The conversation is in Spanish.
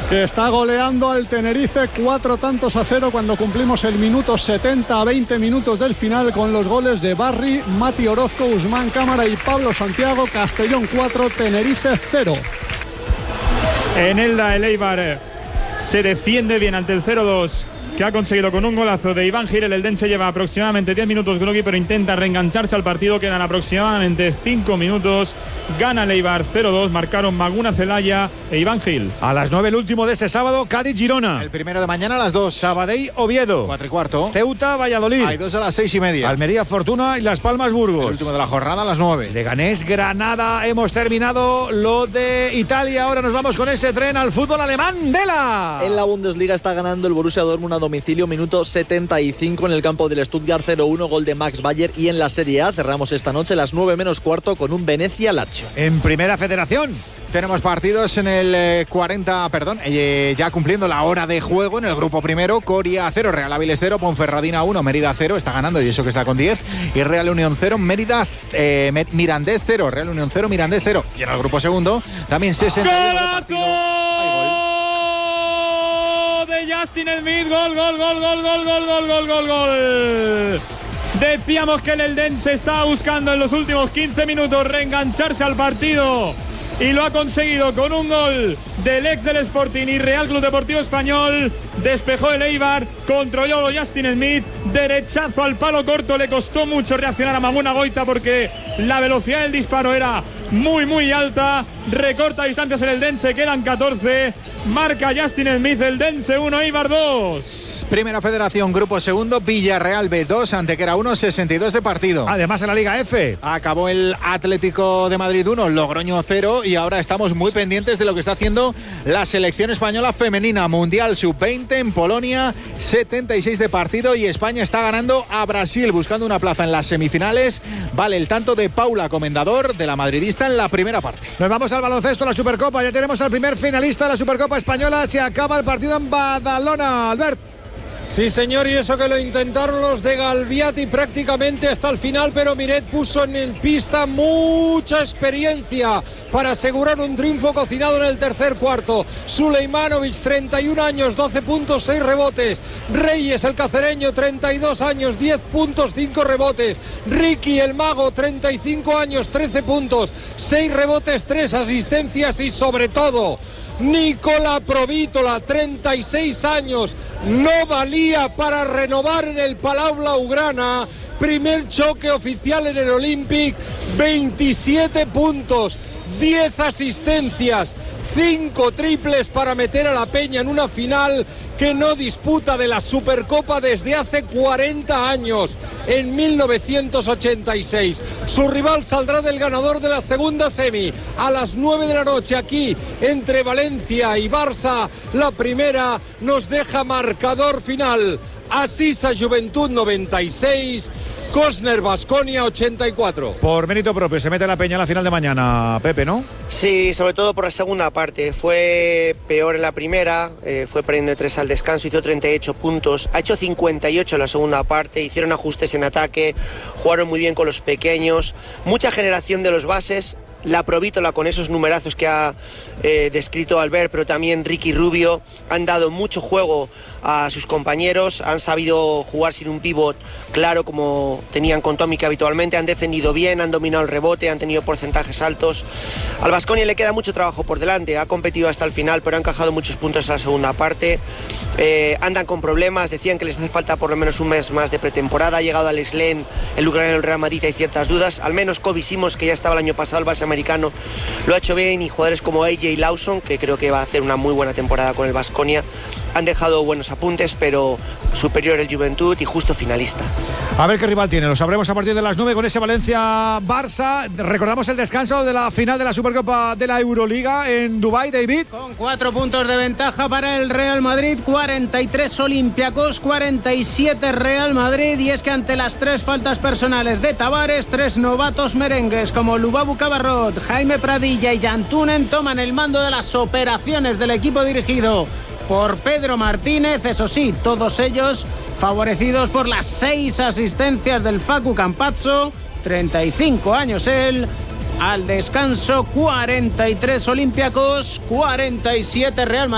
que está goleando al Tenerife 4-0 cuando cumplimos el minuto 70 a 20 minutos del final, con los goles de Barry, Mati Orozco, Usman Cámara y Pablo Santiago. Castellón 4, Tenerife 0. En Elda, el Eibar se defiende bien ante el 0-2 que ha conseguido con un golazo de Iván Gil. El Eldense lleva aproximadamente 10 minutos Grogui, pero intenta reengancharse al partido. Quedan aproximadamente 5 minutos. Gana el Eibar 0-2. Marcaron Maguna Celaya e Iván Gil. A las 9 el último de este sábado, Cádiz-Girona. El primero de mañana a las 2. Sabadell-Oviedo. 4:15. Ceuta-Valladolid. Hay 2 a las 6:30. Almería-Fortuna y Las Palmas-Burgos. El último de la jornada a las 9. Leganés-Granada. Hemos terminado lo de Italia. Ahora nos vamos con ese tren al fútbol alemán. Dela. En la Bundesliga está ganando el Borussia Dortmund a domicilio, minuto 75 en el campo del Stuttgart, 0-1, gol de Max Bayer. Y en la Serie A cerramos esta noche a las 9 menos cuarto con un Venezia-Lazio. En Primera Federación tenemos partidos en el 40, ya cumpliendo la hora de juego. En el grupo primero, Coria 0, Real Avilés 0, Ponferradina 1, Mérida 0, está ganando y eso que está con 10. Y Real Unión 0, Mirandés 0, Real Unión 0, Mirandés 0. Y en el grupo segundo, también 60 de partido. Justin Smith, gol. Decíamos que el Eldense estaba buscando en los últimos 15 minutos reengancharse al partido y lo ha conseguido con un gol del ex del Sporting y Real Club Deportivo Español. Despejó el Eibar, controló Justin Smith, derechazo al palo corto. Le costó mucho reaccionar a Maguna Goita porque la velocidad del disparo era muy alta. Recorta distancias el Eldense, quedan 14. Marca Justin Smith, Eldense 1, Eibar 2. Primera Federación, grupo segundo, Villarreal B2, Antequera 1, 62 de partido. Además en la Liga F acabó el Atlético de Madrid 1, Logroño 0, y ahora estamos muy pendientes de lo que está haciendo la selección española femenina. Mundial Sub-20 en Polonia, 76 de partido, y España está ganando a Brasil, buscando una plaza en las semifinales. Vale el tanto de Paula Comendador, de la madridista, en la primera parte. Nos vamos al baloncesto, la Supercopa. Ya tenemos al primer finalista de la Supercopa Española. Se acaba el partido en Badalona, Albert. Sí, señor, y eso que lo intentaron los de Galviati prácticamente hasta el final, pero Miret puso en pista mucha experiencia para asegurar un triunfo cocinado en el tercer cuarto. Sulejmanovic, 31 años, 12 puntos, 6 rebotes. Reyes, el cacereño, 32 años, 10 puntos, 5 rebotes. Ricky, el mago, 35 años, 13 puntos, 6 rebotes, 3 asistencias y sobre todo Nicola Provítola, 36 años, no valía para renovar en el Palau Blaugrana. Primer choque oficial en el Olympic, 27 puntos, 10 asistencias, 5 triples para meter a la Peña en una final que no disputa de la Supercopa desde hace 40 años, en 1986. Su rival saldrá del ganador de la segunda semi a las 9 de la noche aquí entre Valencia y Barça. La primera nos deja marcador final: Asisa Juventud 96, Cosner Baskonia 84. Por mérito propio se mete la Peña en la final de mañana, Pepe, ¿no? Sí, sobre todo por la segunda parte. Fue peor en la primera, fue perdiendo 3 al descanso, hizo 38 puntos, ha hecho 58 en la segunda parte, hicieron ajustes en ataque, jugaron muy bien con los pequeños, mucha generación de los bases. La Provítola, con esos numerazos que ha descrito Albert, pero también Ricky Rubio, han dado mucho juego a sus compañeros, han sabido jugar sin un pívot claro como tenían con Tomic habitualmente, han defendido bien, han dominado el rebote, han tenido porcentajes altos. Al Baskonia le queda mucho trabajo por delante, ha competido hasta el final, pero ha encajado muchos puntos en la segunda parte. Andan con problemas, decían que les hace falta por lo menos un mes más de pretemporada. Ha llegado al Slen, el ucraniano del Real Madrid, hay ciertas dudas, al menos Kobe Simons, que ya estaba el año pasado, el base americano, lo ha hecho bien, y jugadores como AJ Lawson, que creo que va a hacer una muy buena temporada con el Baskonia, han dejado buenos apuntes, pero superior el Juventud y justo finalista. A ver qué rival tiene, lo sabremos a partir de las 9 con ese Valencia-Barça. Recordamos el descanso de la final de la Supercopa de la Euroliga en Dubái, David. Con 4 puntos de ventaja para el Real Madrid, 43 Olympiacos, 47 Real Madrid, y es que ante las 3 faltas personales de Tavares, 3 novatos merengues como Lubabu Cabarrot, Jaime Pradilla y Jantunen toman el mando de las operaciones del equipo dirigido por Pedro Martínez, eso sí, todos ellos favorecidos por las 6 asistencias del Facu Campazzo, 35 años él. Al descanso, 43 Olympiacos, 47 Real Madrid.